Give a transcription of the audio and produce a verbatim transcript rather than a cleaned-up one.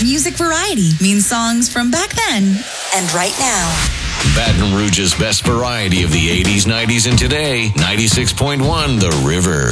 Music variety means songs from back then and right now. Baton Rouge's best variety of the eighties, nineties, and today. ninety-six point one The River.